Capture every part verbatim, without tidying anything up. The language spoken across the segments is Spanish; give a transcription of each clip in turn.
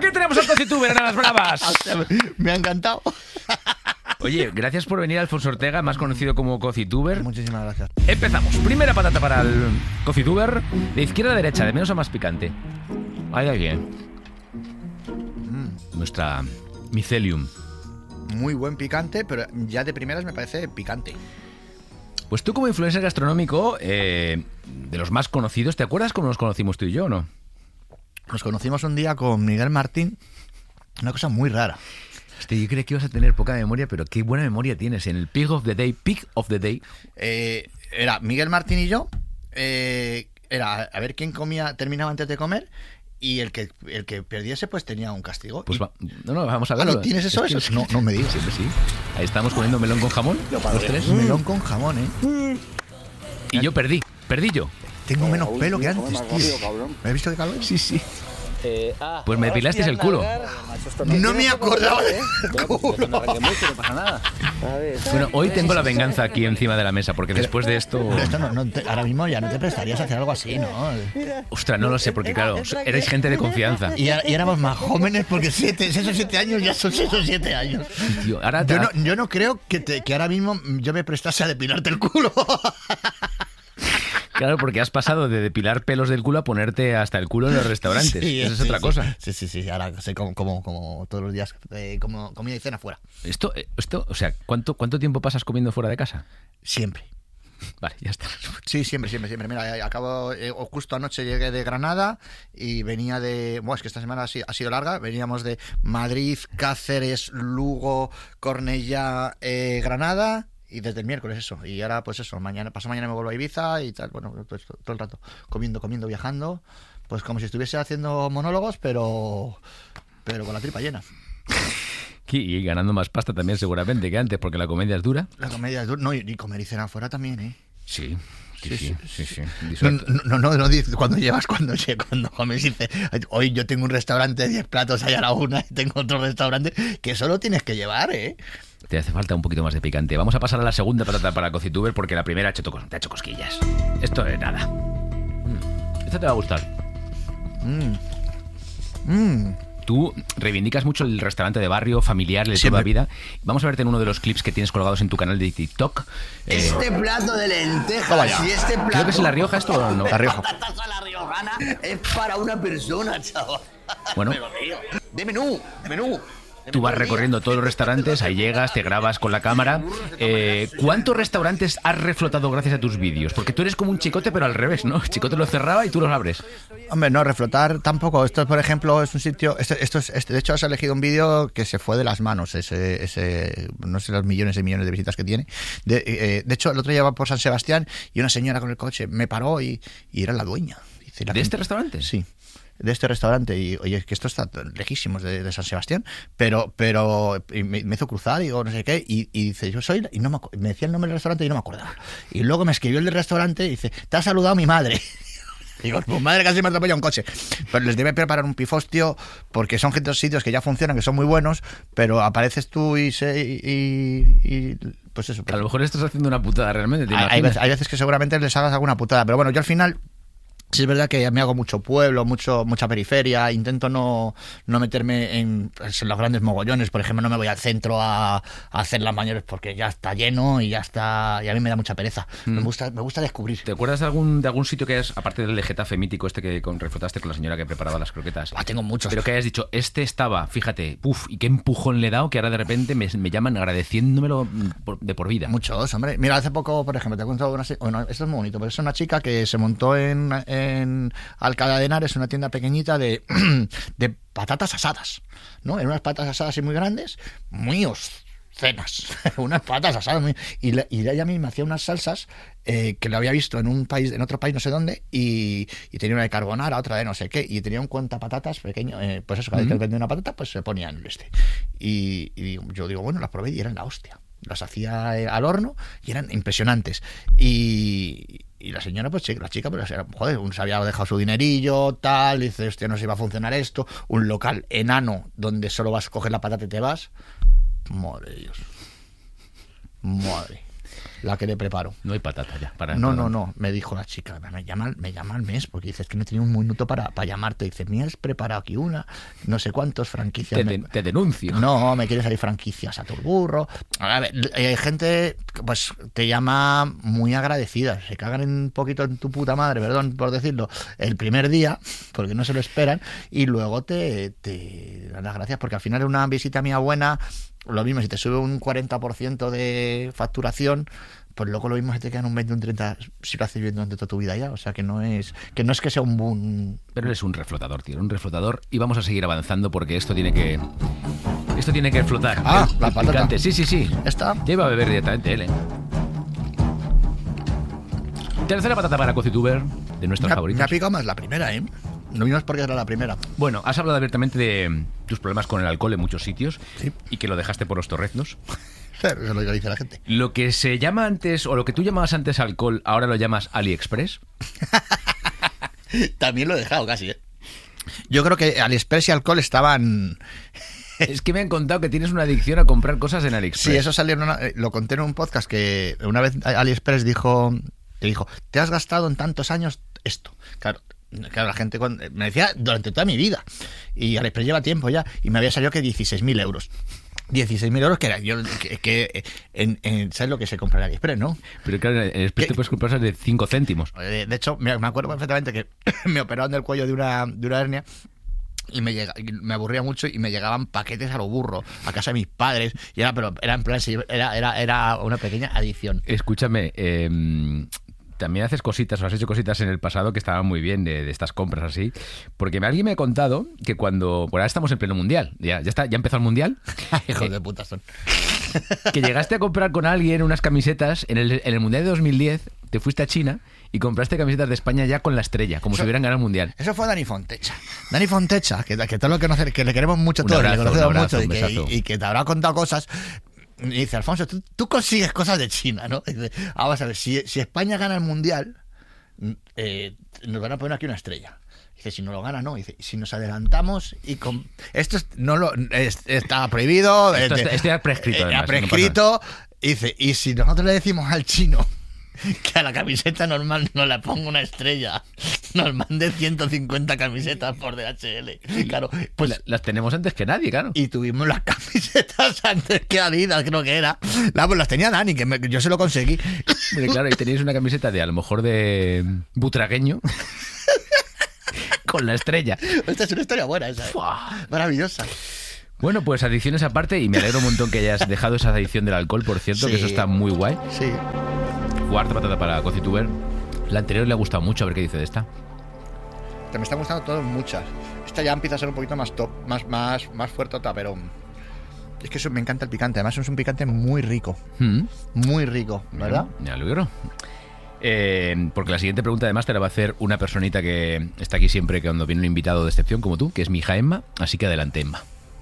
Aquí tenemos al Cocituber en las bravas. Me ha encantado. Oye, gracias por venir, Alfonso Ortega, más conocido como Cocituber. Muchísimas gracias. Empezamos. Primera patata para el Cocituber. De izquierda a derecha, de menos a más picante. Ahí, ahí bien. Mm. Nuestra Mycelium. Muy buen picante, pero ya de primeras me parece picante. Pues tú como influencer gastronómico, eh, de los más conocidos, ¿te acuerdas cómo nos conocimos tú y yo o no? Nos conocimos un día con Miguel Martín. Una cosa muy rara. Hostia, yo creía que ibas a tener poca memoria, pero qué buena memoria tienes. En el Pig of the Day, Pig of the Day. Eh, era Miguel Martín y yo. Eh, era a ver quién comía, terminaba antes de comer. Y el que el que perdiese, pues tenía un castigo. Pues y... va, no, no, vamos a Ah, verlo. ¿no tienes eso? Es que eso? No, no me digas. Siempre sí. Ahí estamos comiendo melón con jamón, los tres. Mm. Melón con jamón, ¿eh? Y yo perdí, perdí yo. Tengo menos pelo que antes, tío. ¿Me has visto de calor? Sí, sí. Eh, ah, Pues me depilaste el culo. No me acordaba del culo. No pasa nada. Bueno, hoy tengo la venganza aquí encima de la mesa, porque después de esto... Pero esto no, no te, ahora mismo ya no te prestarías a hacer algo así, ¿no? Ostras, no lo sé, porque claro, erais gente de confianza. Y, y éramos más jóvenes porque siete, seis o siete años ya son seis o siete años. Tío, ahora te... yo, no, yo no creo que, te, que ahora mismo yo me prestase a depilarte el culo. Claro, porque has pasado de depilar pelos del culo a ponerte hasta el culo en los restaurantes. Sí, Esa es sí, otra sí. cosa. Sí, sí, sí. Ahora sé como, como, como todos los días, eh, como comida y cena fuera. Esto, esto, o sea, ¿cuánto, ¿cuánto tiempo pasas comiendo fuera de casa? Siempre. Vale, ya está. Sí, siempre, siempre, siempre. Mira, acabo, eh, justo anoche llegué de Granada y venía de... Bueno, es que esta semana ha sido, ha sido larga. Veníamos de Madrid, Cáceres, Lugo, Cornellá, eh, Granada... Y desde el miércoles eso. Y ahora pues eso, mañana, pasado mañana me vuelvo a Ibiza y tal. Bueno, pues todo el rato comiendo, comiendo, viajando. Pues como si estuviese haciendo monólogos, pero pero con la tripa llena. Y ganando más pasta también seguramente que antes, porque la comedia es dura. La comedia es dura. No, y comer y cenar fuera también, ¿eh? Sí. Sí, sí, sí, sí. No, no, no, no dices cuando llevas, cuando, cuando comes, dice, hoy yo tengo un restaurante de diez platos ahí a la una y tengo otro restaurante que solo tienes que llevar, ¿eh? Te hace falta un poquito más de picante. Vamos a pasar a la segunda patata para Cocituber porque la primera ha hecho te ha hecho cosquillas. Esto es nada. Mm. Esta te va a gustar. Mmm. Mmm. Tú reivindicas mucho el restaurante de barrio, familiar, el de toda la vida. Vamos a verte en uno de los clips que tienes colgados en tu canal de TikTok. Este eh, plato de lentejas y este plato... Creo que es La Rioja esto o no. La Rioja. La riojana es para una persona, chaval. Bueno. Pero, tío, de menú, de menú. Tú vas recorriendo todos los restaurantes, ahí llegas, te grabas con la cámara. Eh, ¿Cuántos restaurantes has reflotado gracias a tus vídeos? Porque tú eres como un chicote, pero al revés, ¿no? El chicote lo cerraba y tú los abres. Hombre, no, reflotar tampoco. Esto, por ejemplo, es un sitio... Esto, esto es, este, de hecho, has elegido un vídeo que se fue de las manos, ese, ese no sé los millones y millones de visitas que tiene. De, eh, de hecho, el otro día iba por San Sebastián y una señora con el coche me paró y, y era la dueña. Dice, la ¿De gente, este restaurante? Sí. De este restaurante, y oye, es que esto está lejísimos de, de San Sebastián, pero pero me, me hizo cruzar y digo, no sé qué, y, y dice, yo soy, y no me, me decía el nombre del restaurante y no me acordaba. Y luego me escribió el del restaurante y dice, te ha saludado mi madre. Digo, pues madre, casi me atropella un coche. Pero les debe preparar un pifostio porque son gente de sitios que ya funcionan, que son muy buenos, pero apareces tú y se y, y pues eso. Pues, a lo mejor estás haciendo una putada realmente. ¿Te hay, veces, hay veces que seguramente les hagas alguna putada, pero bueno, yo al final... Sí, es verdad que me hago mucho pueblo, mucho mucha periferia, intento no, no meterme en, en los grandes mogollones, por ejemplo, no me voy al centro a, a hacer las mayores porque ya está lleno y ya está, y a mí me da mucha pereza. Mm. Me gusta me gusta descubrir. ¿Te acuerdas de algún de algún sitio que es, aparte del de Getafe mítico este que con, reflotaste con la señora que preparaba las croquetas? Ah, tengo muchos. Pero que hayas dicho, este estaba, fíjate, puf, y qué empujón le he dado que ahora de repente me, me llaman agradeciéndomelo por, de por vida. Muchos, hombre. Mira, hace poco, por ejemplo, te he contado una... Bueno, esto es muy bonito, pero es una chica que se montó en... en Alcalá de Henares, una tienda pequeñita de, de patatas asadas, ¿no? En unas patatas asadas así muy grandes, muy obscenas, unas patatas asadas muy, y, la, y ella misma hacía unas salsas eh, que lo había visto en un país, en otro país no sé dónde, y, y tenía una de carbonara, otra de no sé qué, y tenía un cuentapatatas pequeño, eh, pues eso, cada vez que vendía una patata, pues se ponía en el este. Y, y yo digo, bueno, las probé y eran la hostia. Las hacía al horno y eran impresionantes. Y, y la señora, pues la chica, pues era, joder, se había dejado su dinerillo, tal, y dice, hostia, no se iba a funcionar esto. Un local enano donde solo vas a coger la patata y te vas. Madre de Dios. Madre. la que le preparo. No hay patata ya. Para No, para- no, no, me dijo la chica, me llama, me llama al mes, porque dices que no tenía un minuto para, para llamarte. Dice, me has preparado aquí una, no sé cuántos franquicias. Te, me- de- te denuncio. No, me quieren salir franquicias a tu burro. A ver, hay gente, pues te llama muy agradecida. Se cagan un poquito en tu puta madre, perdón por decirlo, el primer día, porque no se lo esperan, y luego te, te dan las gracias, porque al final una visita mía buena, lo mismo, si te sube un cuarenta por ciento de facturación, pues luego lo mismo se te quedan un veinte, un treinta si lo haces bien durante toda tu vida ya. O sea que no es que no es que sea un boom. Pero eres un reflotador, tío, un reflotador. Y vamos a seguir avanzando porque esto tiene que... Esto tiene que flotar. Ah, El- la el patata. picante. Sí, sí, sí. Esta. Ya iba a beber directamente él, ¿eh? Tercera patata para Cocituber, de nuestras Me ha, favoritas. me ha picado más la primera, ¿eh? No vimos porque era la primera. Bueno, has hablado abiertamente de tus problemas con el alcohol en muchos sitios Sí. y que lo dejaste por los torreznos. Eso es lo que dice la gente. Lo que se llama antes, o lo que tú llamabas antes alcohol, ahora lo llamas AliExpress. También lo he dejado casi, ¿eh? Yo creo que AliExpress y alcohol estaban... Es que me han contado que tienes una adicción a comprar cosas en AliExpress. Sí, eso salió en una- eh, lo conté en un podcast que una vez AliExpress dijo, te dijo, te has gastado en tantos años esto. Claro, claro, la gente cuando- me decía durante toda mi vida. Y AliExpress lleva tiempo ya. Y me había salido que dieciséis mil euros. dieciséis mil euros que era yo que, que en, en- ¿sabes lo que se compra en AliExpress, no? Pero claro, en AliExpress ¿Qué? te puedes comprar cosas de cinco céntimos. Eh, De hecho, me me acuerdo perfectamente que me operaron del cuello de una, de una hernia y me llega, y me aburría mucho y me llegaban paquetes a lo burro a casa de mis padres y era pero era en plan sí, era era era una pequeña adicción. Escúchame, eh, también haces cositas, o has hecho cositas en el pasado que estaban muy bien de, de estas compras así, porque me- alguien me ha contado que cuando, por ahora estamos en pleno mundial, ya, ya está, ya empezó el mundial, Hijos de puta son. que llegaste a comprar con alguien unas camisetas en el, en el mundial de dos mil diez, te fuiste a China y compraste camisetas de España ya con la estrella, como Eso- si hubieran ganado el mundial. Eso fue Dani Fontecha. Dani Fontecha, que, que todos lo conocen, que le queremos mucho Un todos, abrazo, le conocemos un abrazo, mucho y un que, besazo. y, y que te habrá contado cosas. Y dice, Alfonso, tú, tú consigues cosas de China, ¿no? Y dice, ah, vamos a ver, si, si España gana el mundial, eh, nos van a poner aquí una estrella. Dice, si no lo gana, no. Dice, si nos adelantamos y con... Esto es- no lo es- está prohibido. Esto eh, está- esto ya prescrito, eh, además, ha no pasa prescrito. Dice, y si nosotros le decimos al chino que a la camiseta normal no le pongo una estrella, nos mande ciento cincuenta camisetas por D H L. Claro, pues... La- las tenemos antes que nadie, claro. Y tuvimos las camisetas antes que Adidas, creo que era. La, pues las tenía Dani, que me- yo se lo conseguí. Hombre, claro, y tenéis una camiseta de a lo mejor de butragueño con la estrella. Esta es una historia buena esa, ¿eh? Fua. Maravillosa. Bueno, pues adicciones aparte, y me alegro un montón que hayas dejado esa adicción del alcohol, por cierto, Sí. que eso está muy guay. Sí. Cuarta patata para Cocituber. La anterior le ha gustado mucho, a ver qué dice de esta. Te me están gustando todas muchas. Esta ya empieza a ser un poquito más top, más, más, más fuertota, pero es que eso me encanta el picante. Además es un picante muy rico, Mm. muy rico, ¿verdad? Me alegro. Eh, porque la siguiente pregunta además te la va a hacer una personita que está aquí siempre que cuando viene un invitado de excepción como tú, que es mi hija Emma, así que adelante Emma.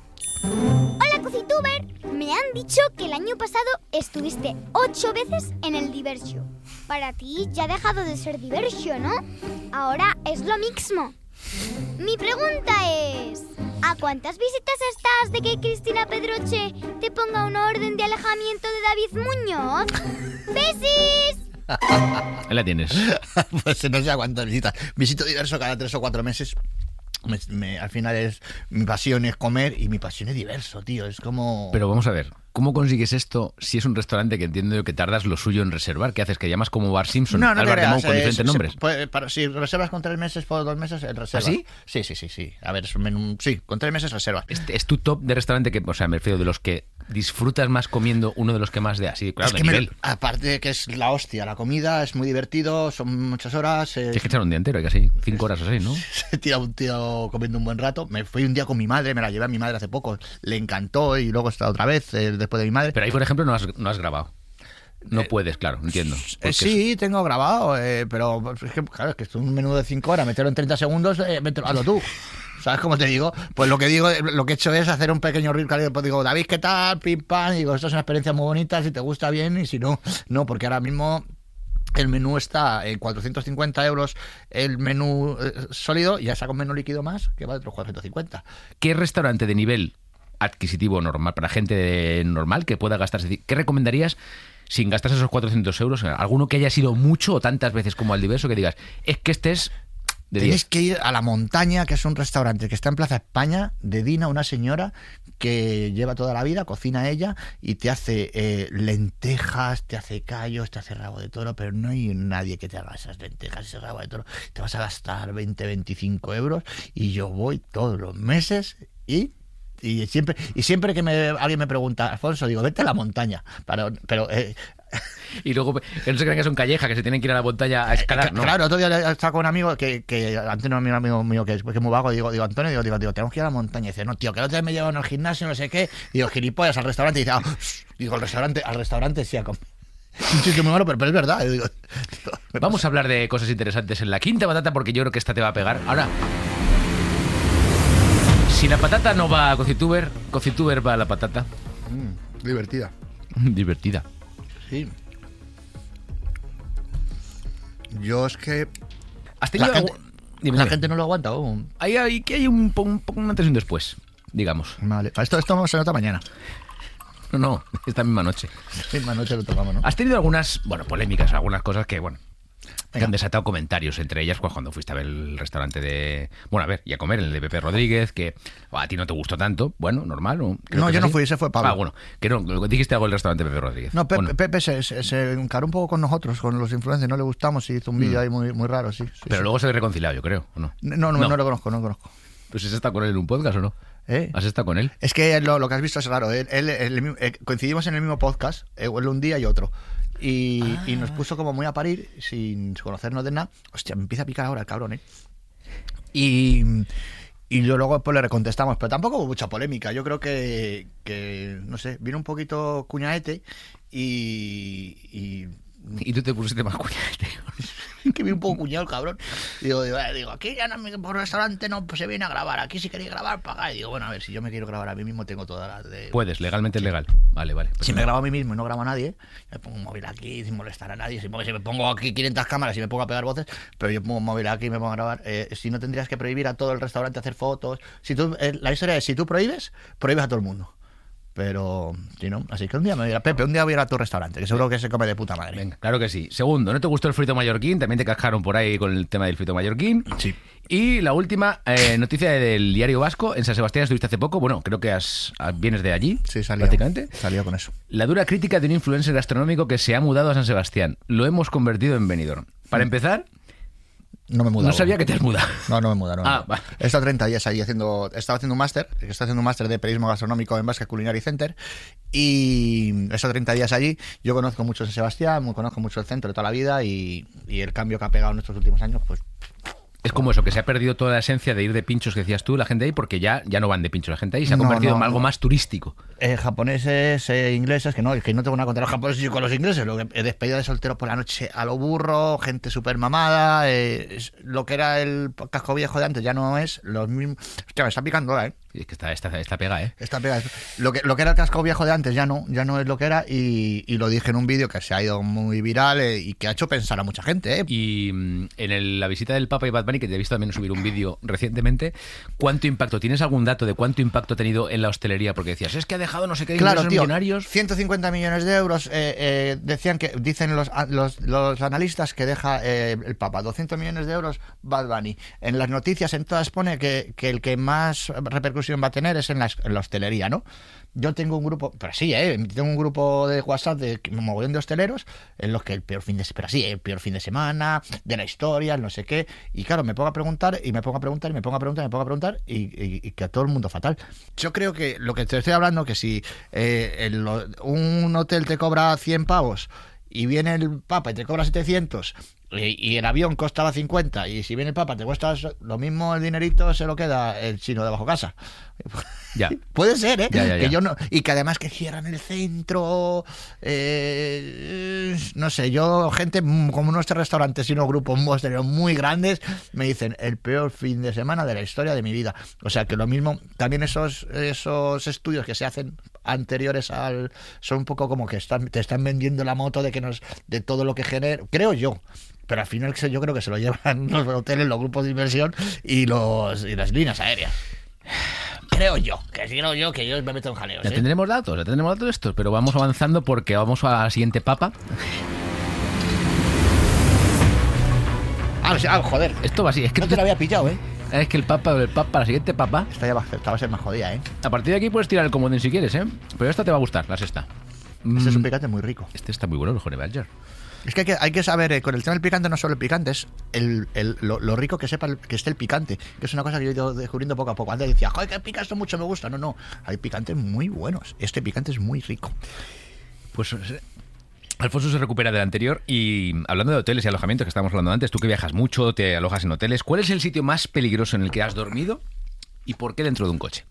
Hola Cocituber, me han dicho que el año pasado estuviste ocho veces en el Diversio. Para ti ya ha dejado de ser Diversio, ¿no? Ahora es lo mismo. Mi pregunta es, ¿a cuántas visitas estás de que Cristina Pedroche te ponga una orden de alejamiento de David Muñoz? ¡Besis! Ahí la tienes. Pues no sé a cuántas visitas. Visito Diverso cada tres o cuatro meses. Me- me- al final es mi pasión es comer y mi pasión es Diverso, tío. Es como... Pero vamos a ver, ¿cómo consigues esto si es un restaurante que entiendo yo que tardas lo suyo en reservar? ¿Qué haces? ¿Que llamas como Bar Simpson No, no al te Bar de creas, Mou con eh, diferentes se- nombres? se puede- para- si reservas con tres meses por dos meses, eh, reservas. ¿Ah, sí? Sí, sí, sí, sí. A ver, es un menú... Sí, con tres meses reservas. Este es tu top de restaurante que, o sea, me refiero de los que disfrutas más comiendo, uno de los que más de así, claro, es de que me- nivel. aparte de que es la hostia, la comida es muy divertido, son muchas horas. eh, Tienes que echar un día entero, hay casi cinco horas o seis, ¿no? se tira un tío comiendo un buen rato. Me fui un día con mi madre, me la llevé a mi madre hace poco, le encantó y luego está otra vez eh, después de mi madre. Pero ahí, por ejemplo, no has, no has grabado. No puedes, claro, entiendo. Eh, Porque sí, tengo grabado, eh, pero es que, claro, es que esto es un menú de cinco horas, meterlo en treinta segundos, eh, mételo- hazlo tú. ¿Sabes cómo te digo? Pues lo que digo, lo que he hecho es hacer un pequeño reel, claro, pues digo, David, ¿qué tal? Pim, pam, y digo, esto es una experiencia muy bonita, si te gusta bien, y si no, no, porque ahora mismo el menú está en cuatrocientos cincuenta euros el menú eh, sólido, y ya saca un menú líquido más que va de otros cuatrocientos cincuenta. ¿qué restaurante de nivel adquisitivo normal, para gente normal que pueda gastarse. ¿Qué recomendarías sin gastarse esos cuatrocientos euros? ¿Alguno que haya sido mucho o tantas veces como al diverso que digas, es que este es de Tenéis diez? que ir a La Montaña, que es un restaurante que está en Plaza España, de Dina, una señora que lleva toda la vida, cocina ella y te hace eh, lentejas, te hace callos, te hace rabo de toro, pero no hay nadie que te haga esas lentejas, ese rabo de toro. Te vas a gastar veinte, veinticinco euros y yo voy todos los meses y... Y siempre, y siempre que me, alguien me pregunta, Alfonso, digo, vete a La Montaña. Pero, pero eh, Y luego que no se crean que son callejas, que se tienen que ir a la montaña a escalar. Eh, No. Claro, otro día estaba con un amigo que, que Antonio, mi amigo mío, que es, que es muy vago, digo, digo, Antonio, digo, digo, digo, tenemos que ir a la montaña. Y dice, no, tío, que el otro día me llevan al gimnasio, no sé qué. Digo, gilipollas, al restaurante. Y dice, ah, digo, al restaurante, al restaurante sí, a comer. Un chiste muy malo, pero, pero es verdad. Digo, Vamos a hablar de cosas interesantes en la quinta patata, porque yo creo que esta te va a pegar. Ahora, si la patata no va a Cocituber, Cocituber va a la patata. Mm, divertida. Divertida. Sí. Yo es que... ¿Has tenido La algún- gente, Dime, la dime. gente no lo aguanta aún. Hay, hay, que hay un, po- un, poco un antes y un después, digamos. Vale. Esto, esto se nota mañana. No, no, esta misma noche. Misma noche lo tocamos, ¿no? Has tenido algunas, bueno, polémicas, algunas cosas que, bueno, que Venga. han desatado comentarios, entre ellas pues, cuando fuiste a ver el restaurante de... Bueno, a ver, y a comer, el de Pepe Rodríguez, que oh, a ti no te gustó tanto. Bueno, normal. ¿O? Creo No, que yo es no así. fui, ese fue Pablo. Ah, bueno, que no, lo que dijiste algo del restaurante de Pepe Rodríguez. No, Pepe, Bueno, Pepe se, se, se encaró un poco con nosotros, con los influencers, no le gustamos y hizo un vídeo ahí muy, muy raro, sí. sí, pero sí. luego se ha reconciliado, yo creo, ¿o no? No, no, no, no lo conozco, no lo conozco. Pues has estado con él en un podcast, ¿o no? ¿Eh? ¿Has estado con él? Es que lo, lo que has visto es raro. Él, él- él- eh, coincidimos en el mismo podcast, eh, él un día y otro. Y, Ah. y nos puso como muy a parir, sin conocernos de nada. Hostia, me empieza a picar ahora el cabrón, ¿eh? Y, y yo luego pues le recontestamos, pero tampoco hubo mucha polémica. Yo creo que, que no sé, vino un poquito cuñaete y... y Y tú te pusiste más cuñadete. que vi un poco cuñado el cabrón. Digo, digo, eh, digo, aquí ya no, por restaurante no pues, se viene a grabar. Aquí si queréis grabar, pagáis. Digo, bueno, a ver, si yo me quiero grabar a mí mismo, tengo todas las de... Puedes, legalmente es legal. Vale, vale. Pues Si no. me grabo a mí mismo y no grabo a nadie, me pongo un móvil aquí sin molestar a nadie. Si me, si me pongo aquí quinientas cámaras y me pongo a pegar voces, pero yo pongo un móvil aquí y me pongo a grabar. Eh, si no, tendrías que prohibir a todo el restaurante hacer fotos. Si tú, eh, la historia es, si tú prohíbes, prohíbes a todo el mundo. Pero, si no, así que un día me voy a ir a Pepe, un día voy a ir a tu restaurante, que seguro que se come de puta madre. Venga, claro que sí. Segundo, ¿no te gustó el frito mallorquín? También te cascaron por ahí con el tema del frito mallorquín. Sí. Y la última eh, noticia del Diario Vasco. En San Sebastián estuviste hace poco. Bueno, creo que has, has- vienes de allí. Sí, salió. Prácticamente. Salió con eso. La dura crítica de un influencer gastronómico que se ha mudado a San Sebastián. Lo hemos convertido en Benidorm. Para empezar, No me he mudado. no sabía que te has mudado. No, no me he mudado. No, Ah, no. vale. He estado treinta días ahí haciendo. He estado haciendo un máster, que estoy haciendo un máster de periodismo gastronómico en Basque Culinary Center. Y he estado treinta días allí. Yo conozco mucho San Sebastián, conozco mucho el centro de toda la vida. Y, y el cambio que ha pegado en estos últimos años, pues. Es como eso, que se ha perdido toda la esencia de ir de pinchos que decías tú, la gente ahí, porque ya, ya no van de pinchos la gente ahí. Se ha No, convertido no, en algo no. más turístico. Eh, japoneses, eh, ingleses, que no, que no tengo nada contra los japoneses y con los ingleses. Lo que, eh, despedida de soltero por la noche a lo burro, gente súper mamada. Eh, es- lo que era el casco viejo de antes ya no es. Los mismos. Hostia, me está picando ahora, ¿eh? Y es que está, está, está pega, ¿eh? Está pegado. Lo que, lo que era el casco viejo de antes ya no, ya no es lo que era y, y lo dije en un vídeo que se ha ido muy viral eh, y que ha hecho pensar a mucha gente. ¿eh? Y mm, en el- la visita del Papa y Bad Bunny, que te he visto también subir un vídeo recientemente, ¿cuánto impacto? ¿Tienes algún dato de cuánto impacto ha tenido en la hostelería? Porque decías, es que ha dejado no sé qué Claro, ingresos tío, millonarios. ciento cincuenta millones de euros eh, eh, decían que dicen los, a- los, los analistas que deja eh, el Papa, doscientos millones de euros Bad Bunny. En las noticias en todas pone que, que el que más repercusión va a tener es en la, en la hostelería, ¿no? Yo tengo un grupo, pero sí, ¿eh? Tengo un grupo de WhatsApp de un mogollón de hosteleros en los que el peor fin de semana, pero sí, el peor fin de semana, de la historia, el no sé qué, y claro, me pongo a preguntar y me pongo a preguntar y me pongo a preguntar y me pongo a preguntar y, y- y que a todo el mundo fatal. Yo creo que lo que te estoy hablando, que si eh, el- un hotel te cobra cien pavos y viene el Papa y te cobra setecientos y, y el avión costaba cincuenta y si viene el Papa te cuesta lo mismo, el dinerito se lo queda el chino de bajo casa. Ya. Puede ser, ¿eh? Ya, ya, Que ya. yo no, y que además que cierran el centro, eh, no sé, yo, gente mm, como nuestros restaurantes y unos grupos hosteleros muy grandes, me dicen el peor fin de semana de la historia de mi vida. O sea que lo mismo, también esos, esos estudios que se hacen anteriores al, son un poco como que están, te están vendiendo la moto de que nos, de todo lo que genera, creo yo. Pero al final yo creo que se lo llevan los hoteles, los grupos de inversión y los y las líneas aéreas. Creo yo, que creo yo que yo me meto en jaleos. Ya ¿eh? tendremos datos, ya tendremos datos de estos, pero vamos avanzando porque vamos a la siguiente papa. Ah, ah, joder. Esto va así, es que No te lo había pillado, ¿eh? es que el papa, el papa, la siguiente papa. Esta ya va, esta va a ser más jodida, ¿eh? A partir de aquí puedes tirar el comodín si quieres, ¿eh? Pero esta te va a gustar, la sexta. Este es un Mm, picante muy rico. Este está muy bueno, el Honey Badger. Es que hay que, hay que saber, eh, con el tema del picante, no solo el picante, es el, el- lo, lo rico que sepa el- que esté el picante, que es una cosa que yo he ido descubriendo poco a poco. Antes decía, joder, que pica esto mucho, me gusta. No, no, hay picantes muy buenos. Este picante es muy rico. Pues eh, Alfonso se recupera del anterior y hablando de hoteles y alojamientos que estábamos hablando antes, tú que viajas mucho, te alojas en hoteles, ¿cuál es el sitio más peligroso en el que has dormido y por qué dentro de un coche?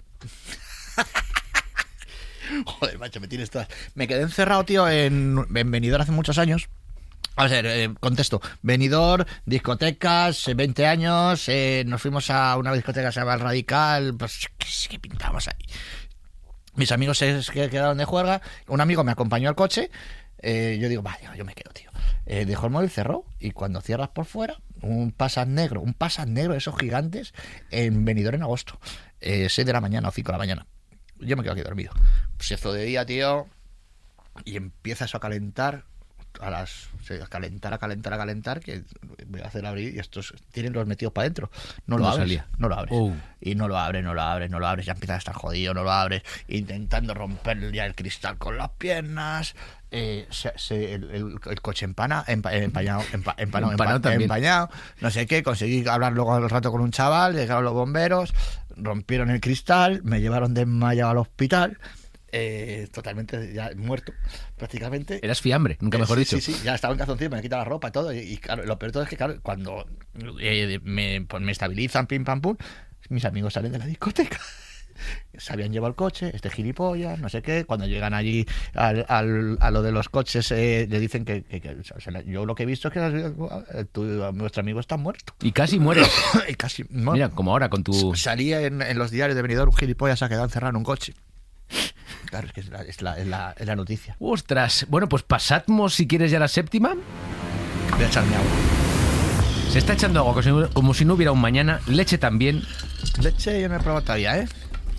Joder, macho, me tienes todas. Me quedé encerrado, tío, en, en Benidorm hace muchos años. A ver, eh, contesto. Benidorm, discotecas, eh, veinte años. eh, nos fuimos a una discoteca que se llama El Radical. Pues, ¿qué, qué pintamos ahí? Mis amigos se se quedaron de juerga. Un amigo me acompañó al coche. eh, yo digo, vaya, yo me quedo, tío. Eh, dejó el móvil, cerró. Y cuando cierras por fuera, un pasas negro, un pasas negro de esos gigantes en Benidorm en agosto. Eh, seis de la mañana o cinco de la mañana. Yo me quedo aquí dormido. Se hizo de día, tío, y empieza eso a calentar, a las a calentar, a calentar, a calentar, que voy a hacer abrir y estos tienen los metidos para adentro. No lo No abres, salía. no lo abres. Oh. Y no lo abres, no lo abres, no lo abres, ya empieza a estar jodido, no lo abres, intentando romper ya el cristal con las piernas. Eh, se- se- el, el- el coche empana, empa- empañado, empa- empanado, Empanado empa- también. empañado, no sé qué, conseguí hablar luego al rato con un chaval, llegaron los bomberos, rompieron el cristal, me llevaron desmayado al hospital, eh, totalmente ya muerto, prácticamente. Eras fiambre, nunca Eh, mejor sí, dicho. Sí, sí, ya estaba en calzoncillo, me quita la ropa y todo. Y, y claro, lo peor de todo es que, claro, cuando eh, me, pues me estabilizan, pim pam pum, mis amigos salen de la discoteca. Se habían llevado el coche, este gilipollas, no sé qué. Cuando llegan allí al, al- a lo de los coches, eh, le dicen que, que- que- o sea, yo lo que he visto es que eh, tu, nuestro amigo está muerto. Y casi mueres. Y casi, ¿no? Mira, como ahora con tu... Salía en, en los diarios de Benidorm, un gilipollas se ha quedado encerrado en un coche. Claro, es que es la, es la, es la, es la noticia. Ostras. Bueno, pues pasamos, si quieres, ya la séptima. Voy a echarme agua. Se está echando agua como si, como si no hubiera un mañana. Leche también. Leche yo no he probado todavía, ¿eh?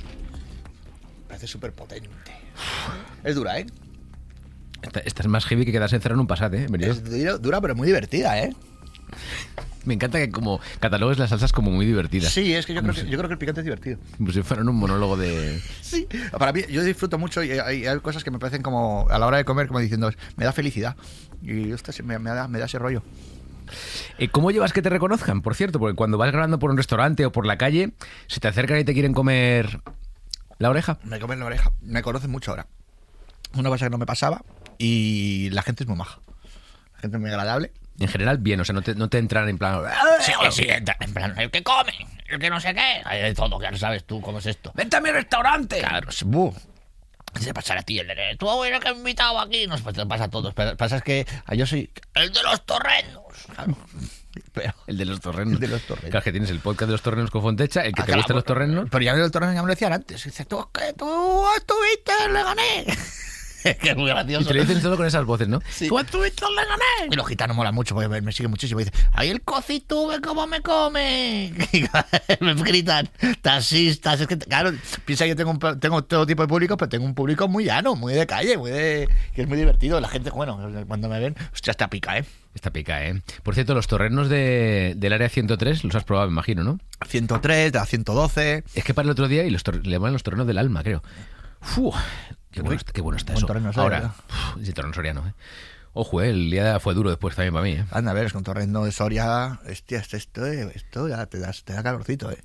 Parece súper potente. Es dura, ¿eh? Esta, esta es más heavy que quedarse encerrado en un Passat, ¿eh? Benidorm. Es dura, dura, pero muy divertida, ¿eh? Me encanta que como catalogues las salsas como muy divertidas. Sí, es que yo Como creo que, si- yo creo que el picante es divertido. Como si fueran un monólogo de... Sí. Para mí, yo disfruto mucho y hay, hay cosas que me parecen como, a la hora de comer, como diciendo, me da felicidad. Y esto me, me, da, me da ese rollo. Eh, ¿Cómo llevas que te reconozcan? Por cierto, porque cuando vas grabando por un restaurante o por la calle, se te acercan y te quieren comer la oreja. Me comen la oreja. Me conocen mucho ahora. Una cosa que no me pasaba y la gente es muy maja. La gente es muy agradable. En general, bien, o sea, no te, no te entran en plan... Sí, sí, en plan, el que come, el que no sé qué. Hay de todo, claro, sabes tú cómo es esto. ¡Vente a mi restaurante! Claro, es buh. ¿Qué te pasa a ti? El de tú, abuelo, que he invitado aquí. No, pues te pasa a todos. Pero pasa es que yo soy el de los torrenos. Claro. Pero, El de los torrenos. El de los torrenos. Claro, que tienes el podcast de los torrenos con Fontecha, el que Ah, te claro, gustan los torrenos. Pero ya el torreno ya me lo decían antes. Dice, tú, que tú estuviste, le gané. Que es muy Y gracioso. te lo dicen todo con esas voces, ¿no? Sí. Tú estuviste, le gané. Y los gitanos molan mucho, porque me, me siguen muchísimo. Dice, ahí el cocito, ve cómo me come. Y me gritan, taxistas. Es que, claro, piensa que yo tengo, un, tengo todo tipo de público, pero tengo un público muy llano, muy de calle, muy de, que es muy divertido. La gente, bueno, cuando me ven, hostia, está pica, ¿eh? Esta pica, ¿eh? Por cierto, los torrenos de, del área ciento tres los has probado, me imagino, ¿no? ciento tres, de la ciento doce. Es que para el otro día y los tor- le llaman los torrenos del alma, creo. Uf, qué, bueno, está- qué bueno está Buen eso. torreno soriano. Ahora, uf, sí, torreno soriano, ¿eh? Ojo, ¿eh? El día fue duro después también para mí, ¿eh? Anda, a ver, es con torrendo de Soria. Hostia, esto, esto, esto ya te, das, te da calorcito, ¿eh?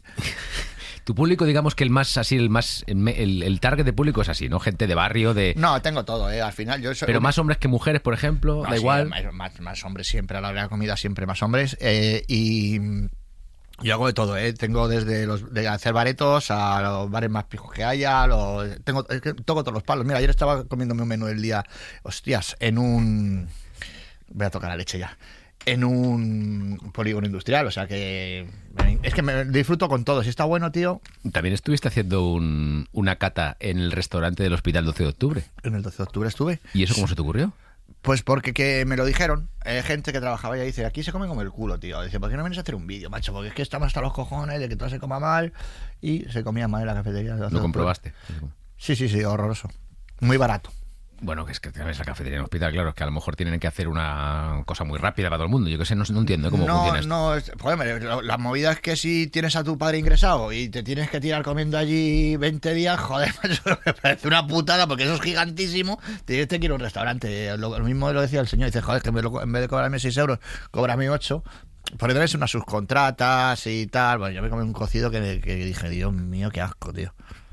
Tu público, digamos que el más así, el más el, el- el target de público es así, ¿no? Gente de barrio, de... No, tengo todo, ¿eh? Al final yo soy... Pero más hombres que mujeres, por ejemplo, No, da sí, igual. Más, más, más hombres siempre, a la hora de la comida siempre más hombres. eh, y yo hago de todo, ¿eh? Tengo desde los de hacer baretos a los bares más pijos que haya. a Los, tengo, es que toco todos los palos. Mira, ayer estaba comiéndome un menú del día, hostias, en un... Voy a tocar la leche ya. En un polígono industrial, o sea que... Es que me disfruto con todo. Si está bueno, tío... También estuviste haciendo un- una cata en el restaurante del Hospital doce de octubre. En el doce de octubre estuve. ¿Y eso cómo se te ocurrió? Pues porque que me lo dijeron, eh, gente que trabajaba allá dice, aquí se come como el culo, tío. Dice, ¿por qué no vienes a hacer un vídeo, macho? Porque es que estamos hasta los cojones de que todo se coma mal. Y se comía mal en la cafetería. ¿Lo comprobaste? Sí, sí, sí, horroroso. Muy barato. Bueno, que es que tienes la cafetería en el hospital, claro, es que a lo mejor tienen que hacer una cosa muy rápida para todo el mundo. Yo que sé, no, no entiendo cómo no, funciona esto. No, es, joder, la, la movida es que si tienes a tu padre ingresado y te tienes que tirar comiendo allí veinte días, joder, eso me parece una putada porque eso es gigantísimo. Te tienes que ir a un restaurante. Lo, lo mismo lo decía el señor, dice, joder, que me lo, en vez de cobrarme seis euros, cóbrame ocho. Porque debes unas subcontratas y tal. Bueno, yo me comí un cocido que, que dije, Dios mío, qué asco, tío.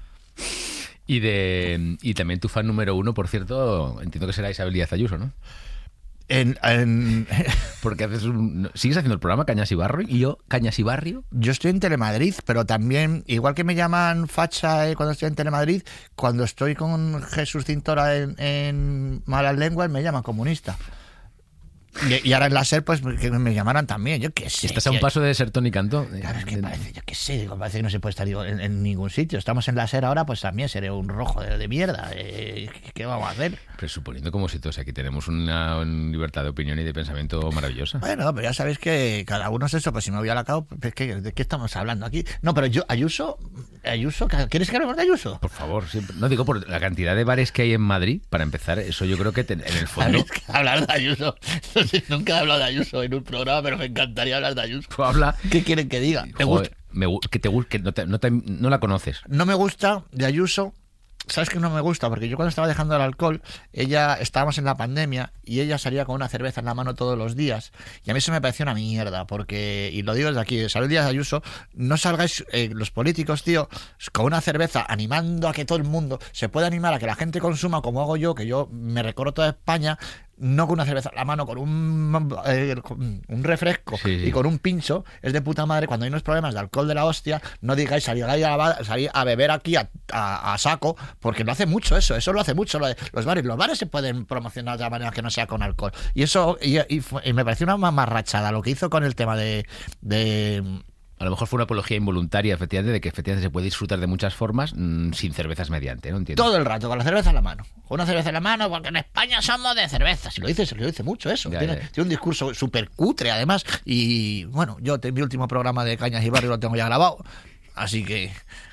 Y de y también tu fan número uno, por cierto, entiendo que será Isabel Díaz Ayuso, ¿no? En, en... Porque haces un, sigues haciendo el programa Cañas y Barrio y yo Cañas y Barrio. Yo estoy en Telemadrid, pero también, igual que me llaman facha eh, cuando estoy en Telemadrid, cuando estoy con Jesús Cintora en, en Malas Lenguas me llaman comunista. Y, y ahora en la SER, pues que me llamaran también, yo qué sé. Estás a un paso de ser Tony Cantó. Claro, es que parece, yo qué sé, parece que no se puede estar en, en ningún sitio. Estamos en la SER ahora, pues también seré un rojo de, de mierda. Eh, ¿Qué vamos a hacer? Presuponiendo como si todos aquí tenemos una, una libertad de opinión y de pensamiento maravillosa. Bueno, pero ya sabéis que cada uno es eso, pues si me voy a la cabo, pues, ¿qué, ¿de qué estamos hablando aquí? No, pero yo, Ayuso, Ayuso, ¿quieres que hablemos de Ayuso? Por favor, siempre. No digo por la cantidad de bares que hay en Madrid, para empezar, eso yo creo que te, en el fondo... Que hablar de Ayuso, no sé, nunca he hablado de Ayuso en un programa, pero me encantaría hablar de Ayuso. Tú habla... ¿Qué quieren que diga? Me gusta. Me, que te que no, te, no, te, no la conoces. No me gusta de Ayuso. ¿Sabes qué no me gusta? Porque yo cuando estaba dejando el alcohol, ella, estábamos en la pandemia y ella salía con una cerveza en la mano todos los días. Y a mí eso me pareció una mierda, porque, y lo digo desde aquí, Isabel Díaz Ayuso, no salgáis eh, los políticos, tío, con una cerveza animando a que todo el mundo se pueda animar a que la gente consuma como hago yo, que yo me recorro toda España, no con una cerveza en la mano, con un, eh, con un refresco sí, sí. y con un pincho, es de puta madre. Cuando hay unos problemas de alcohol de la hostia, no digáis salir a, salir a beber aquí a, a, a saco, porque lo hace mucho eso, eso lo hace mucho lo de, los bares. Los bares se pueden promocionar de manera que no sea con alcohol. Y eso, y, y, y me pareció una mamarrachada lo que hizo con el tema de... de A lo mejor fue una apología involuntaria, efectivamente, de que efectivamente se puede disfrutar de muchas formas mmm, sin cervezas mediante, ¿no? Entiendo. Todo el rato, con la cerveza en la mano. Con una cerveza en la mano, porque en España somos de cerveza. Si lo dice, se lo dice mucho eso. Ya, tiene, ya. tiene un discurso súper cutre, además. Y bueno, yo mi último programa de Cañas y Barrio lo tengo ya grabado. Así que...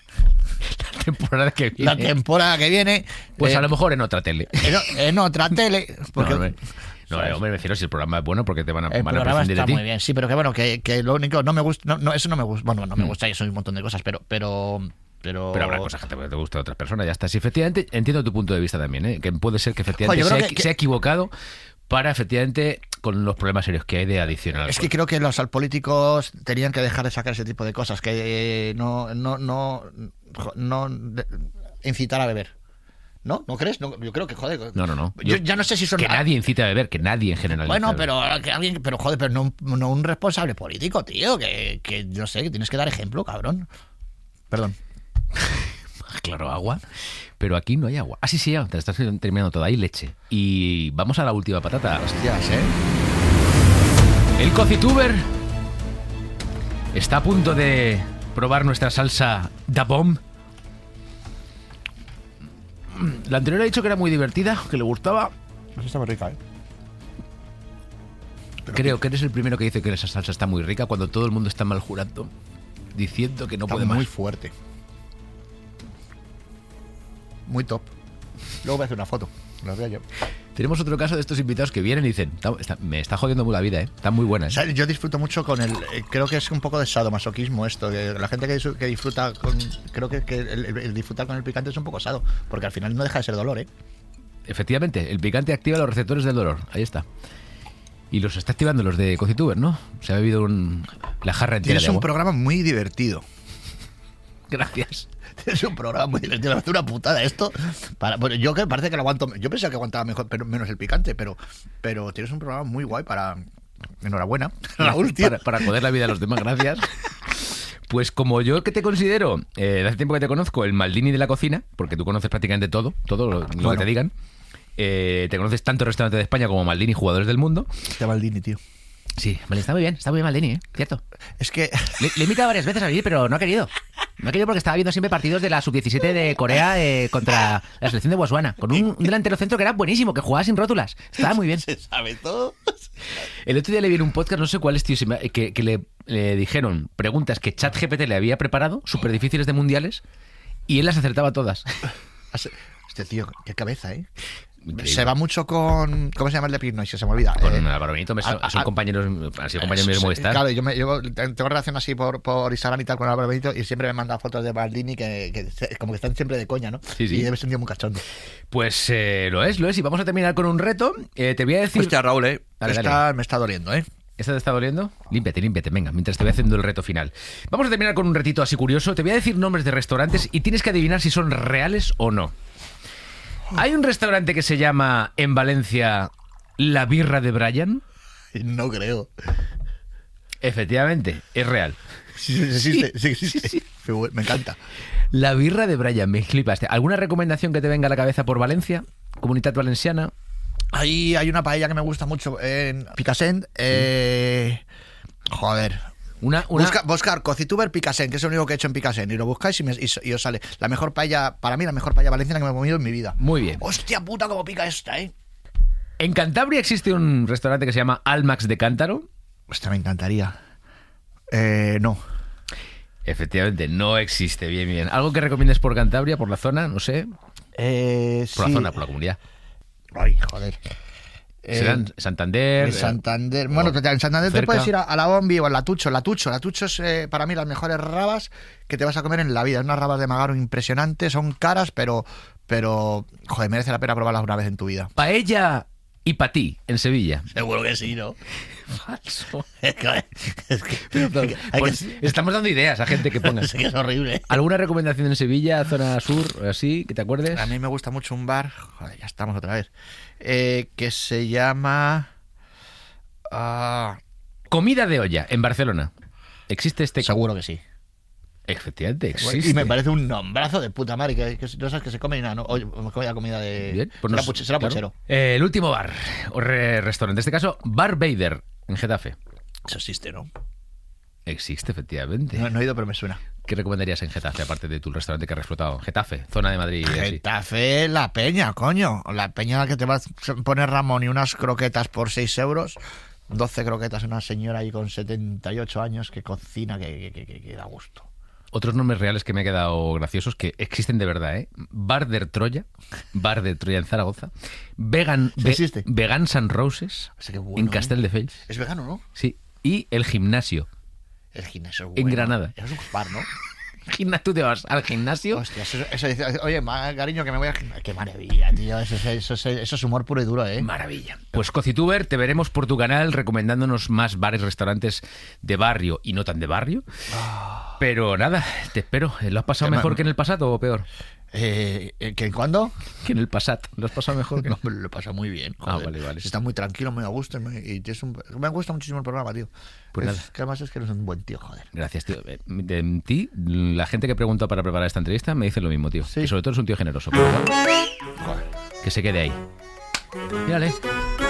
La temporada que viene. La temporada que viene. Pues eh, a lo mejor en otra tele. En, en otra tele. Porque... No, no, No, ¿sabes? Hombre, me refiero si el programa es bueno porque te van a, el van a programa prescindir está de ti. Muy bien, sí, pero que bueno, que, que lo único no me gusta, no, no, eso no me gusta, bueno, no me gusta y eso hay un montón de cosas, pero, pero, pero, pero habrá cosas que te, te gustan de otras personas, ya está. Sí, efectivamente, entiendo tu punto de vista también, ¿eh? Que puede ser que efectivamente Oye, se, que, que... se ha equivocado para efectivamente con los problemas serios que hay de adicción al alcohol. Es que creo que los políticos tenían que dejar de sacar ese tipo de cosas, que no, no, no, no, no incitar a beber. ¿No? ¿No crees? No, yo creo que, joder... No, no, no. Yo, yo ya no sé si son... Que nadie incita a beber, que nadie en general... Bueno, pero que alguien... Pero, joder, pero no, no un responsable político, tío, que, que no sé, que tienes que dar ejemplo, cabrón. Perdón. Claro, agua. Pero aquí no hay agua. Ah, sí, sí, ya, te estás terminando todo. Hay leche. Y vamos a la última patata. Hostias, ¿eh? El Cocituber está a punto de probar nuestra salsa Da Bomb. La anterior ha dicho que era muy divertida, que le gustaba. Esa está muy rica, ¿eh? Pero Creo que... que eres el primero que dice que esa salsa está muy rica cuando todo el mundo está maljurando, diciendo que no está puede más. Muy fuerte. Muy top. Luego voy a hacer una foto. La veo yo. Tenemos otro caso de estos invitados que vienen y dicen, está, me está jodiendo muy la vida, ¿eh? Está muy buena, ¿eh? O sea, yo disfruto mucho con el... Eh, creo que es un poco de sadomasoquismo esto. Que la gente que, que disfruta con... Creo que, que el, el, el disfrutar con el picante es un poco sado. Porque al final no deja de ser dolor, ¿eh? Efectivamente, el picante activa los receptores del dolor. Ahí está. Y los está activando los de Cocituber, ¿no? Se ha bebido un, la jarra entera Tienes de agua. un programa muy divertido. Gracias. Es un programa muy divertido, me hace una putada esto. Para, bueno, yo que parece que lo aguanto. Yo pensaba que aguantaba mejor, pero menos el picante, pero, pero tienes un programa muy guay para. Enhorabuena, Raúl, tío. Para, para joder la vida a los demás, gracias. Pues como yo que te considero, eh, hace tiempo que te conozco, el Maldini de la cocina, porque tú conoces prácticamente todo, todo lo, lo bueno. que te digan. Eh, te conoces tanto restaurantes de España como Maldini, jugadores del mundo. Este Maldini, tío. Sí, vale, está muy bien, está muy bien Maldini, ¿eh? Cierto. Es que... Le, le he invitado varias veces a venir, pero no ha querido. Aquello porque estaba viendo siempre partidos de la sub diecisiete de Corea eh, contra la selección de Botswana, con un, un delantero centro que era buenísimo, que jugaba sin rótulas. Estaba muy bien. Se sabe todo. El otro día le vi en un podcast, no sé cuál es, tío, si me- que, que le, le dijeron preguntas que ChatGPT le había preparado, súper difíciles de mundiales, y él las acertaba todas. Este tío, qué cabeza, ¿eh? Increíble. Se va mucho con... ¿Cómo se llama el de Pinoy? Se me olvida. Con Eh, Álvaro Benito, me son, a- son a- compañeros, han sido compañeros míos de sí, Movistar. Claro, yo, me, yo tengo relación así por, por Instagram y tal con Álvaro Benito y siempre me manda fotos de Baldini que, que se- como que están siempre de coña, ¿no? Sí, sí. Y debe ser un tío muy cachondo. Pues eh, lo es, lo es. Y vamos a terminar con un reto. Eh, te voy a decir... Hostia, Raúl, ¿eh? Dale, Esta dale. me está doliendo, ¿eh? ¿Esta te está doliendo? Límpiate, límpiate, venga, mientras te voy haciendo el reto final. Vamos a terminar con un retito así curioso. Te voy a decir nombres de restaurantes y tienes que adivinar si son reales o no. Hay un restaurante que se llama en Valencia La Birra de Brian. No creo. Efectivamente, es real. Sí, sí, existe, sí, existe. Qué bueno, me encanta. La Birra de Brian, me flipaste. ¿Alguna recomendación que te venga a la cabeza por Valencia? Comunidad Valenciana. Ahí hay una paella que me gusta mucho en Picassent. Eh, joder. Una, una... Busca, buscar Cocituber Picassent, que es lo único que he hecho en Picassent. Y lo buscáis y, me- y, y os sale la mejor paella, para mí la mejor paella valenciana que me he comido en mi vida. Muy bien. Hostia puta, cómo pica esta, ¿eh? En Cantabria existe un restaurante que se llama Almax de Cántaro. Hostia, me encantaría. Eh, no. Efectivamente, no existe. Bien, bien. ¿Algo que recomiendes por Cantabria, por la zona? No sé. Eh, Por sí. la zona, por la comunidad. Ay, joder. Eh, ¿Serán Santander? en Santander. Bueno, o en Santander te cerca. puedes ir a, a la Bombi o a la Tucho. La Tucho, la Tucho es eh, para mí las mejores rabas que te vas a comer en la vida. Unas rabas de magaro impresionantes, son caras, pero, pero, joder, merece la pena probarlas una vez en tu vida. Paella y Patí, en Sevilla. Seguro que sí, ¿no? Falso. Es que, es que- hay Pues que- estamos dando ideas a gente que ponga. es que es horrible. ¿Alguna recomendación en Sevilla, zona sur, así, que te acuerdes? A mí me gusta mucho un bar, joder, ya estamos otra vez, eh, que se llama... ah, Comida de olla, en Barcelona. ¿Existe este? seguro que sí. Efectivamente, existe. Y me parece un nombrazo de puta madre, que, que no sabes que se come ni nada, ¿no? Oye, comida, comida de... Bien, pues será nos- puche- será claro. puchero. Eh, el último bar, o re- restaurante, en este caso, Bar Vader, en Getafe. Eso existe, ¿no? Existe, efectivamente. No, no he ido, pero me suena. ¿Qué recomendarías en Getafe, aparte de tu restaurante que has explotado? Getafe, zona de Madrid. y así. Getafe, la peña, coño. La peña a la que te vas a poner Ramón y unas croquetas por seis euros. doce croquetas, una señora ahí con setenta y ocho años que cocina, que, que, que, que da gusto. Otros nombres reales que me he quedado graciosos que existen de verdad, ¿eh? Bar de Troya, Bar de Troya en Zaragoza, Vegan, Sí Ve- existe. Vegan San Roses, O sea, qué bueno, en ¿eh? Castelldefels, Es vegano, ¿no? sí, y el gimnasio. El gimnasio es En bueno. Granada. Eso es un bar, ¿no? Gimna- ¿Tú te vas al gimnasio? Hostia, eso, eso dice, oye, ma- cariño, que me voy a... Qué maravilla, tío. Eso, es- eso, es- eso es humor puro y duro, ¿eh? Maravilla. Pues Cocituber, te veremos por tu canal recomendándonos más bares, restaurantes de barrio y no tan de barrio. Pero nada, te espero. ¿Lo has pasado Que me- mejor que en el pasado o peor? Eh, eh, ¿que ¿Cuándo? Que en el pasado. ¿Lo has pasado mejor que No, me lo pasa muy bien. Ah, joder. vale, vale. Está muy tranquilo, muy a gusto. Y, me, y tienes un- me gusta muchísimo el programa, tío. Pues Es- nada. Que además es que eres un buen tío, joder. Gracias, tío. Eh, De ti, la gente que pregunta para preparar esta entrevista me dice lo mismo, tío. Sí. Que sobre todo es un tío generoso. Pero bueno, Joder. que se quede ahí. Mírale.